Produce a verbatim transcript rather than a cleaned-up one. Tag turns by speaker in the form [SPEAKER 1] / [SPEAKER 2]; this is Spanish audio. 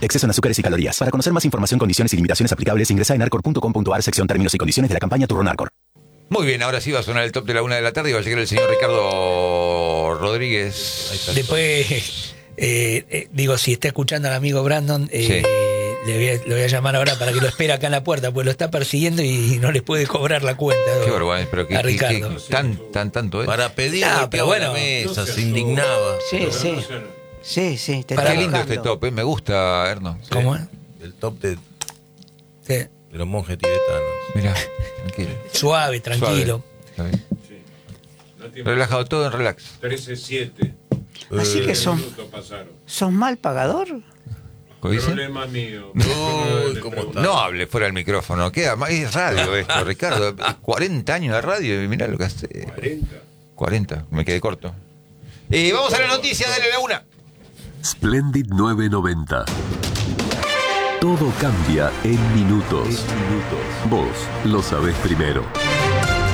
[SPEAKER 1] Exceso en azúcares y calorías. Para conocer más información, condiciones y limitaciones aplicables, ingresa en arcor punto com punto ar, sección términos y condiciones de la campaña Turrón Arcor.
[SPEAKER 2] Muy bien, ahora sí va a sonar el top de la una de la tarde y va a llegar el señor Ricardo Rodríguez.
[SPEAKER 3] Después, eh, eh, digo, si está escuchando al amigo Brandon, eh, sí. le, voy a, le voy a llamar ahora para que lo espere acá en la puerta, pues lo está persiguiendo y no les puede cobrar la cuenta.
[SPEAKER 2] Qué vergüenza, pero que,
[SPEAKER 3] a Ricardo.
[SPEAKER 2] Que, que, tan, tan, tanto es.
[SPEAKER 4] Para pedir
[SPEAKER 3] no, pero bueno,
[SPEAKER 4] la mesa, se indignaba.
[SPEAKER 5] Sí, sí. Sí, sí. Te
[SPEAKER 2] Para
[SPEAKER 5] está
[SPEAKER 2] lindo
[SPEAKER 5] buscando.
[SPEAKER 2] este top, ¿eh? Me gusta, Erno.
[SPEAKER 3] Sí. ¿Cómo es?
[SPEAKER 4] El top de,
[SPEAKER 3] Sí.
[SPEAKER 4] de los monjes tibetanos.
[SPEAKER 2] Mirá, tranquilo.
[SPEAKER 3] Suave, tranquilo.
[SPEAKER 2] Suave. Está bien.
[SPEAKER 6] Sí. No tiene-
[SPEAKER 2] Relajado todo en relax.
[SPEAKER 6] trece siete.
[SPEAKER 5] Así que son,
[SPEAKER 6] Minutos pasaron.
[SPEAKER 5] ¿sos mal pagador?
[SPEAKER 2] ¿Cómo dice?
[SPEAKER 6] Problema mío.
[SPEAKER 4] Uy, cómo está.
[SPEAKER 2] No hable fuera del micrófono, queda más, es radio esto, Ricardo. cuarenta años de radio y mirá lo que hace.
[SPEAKER 6] cuarenta.
[SPEAKER 2] cuarenta, me quedé corto. Y vamos a la noticia, dale la una.
[SPEAKER 7] Splendid nueve noventa. Todo cambia en minutos. Vos lo sabés primero.